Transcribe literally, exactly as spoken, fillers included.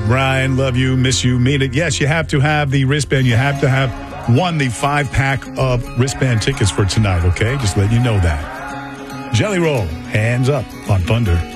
Brian, love you, miss you, mean it. Yes, you have to have the wristband. You have to have won the five pack of wristband tickets for tonight, okay? Just letting you know that. Jelly Roll, hands up on Thunder.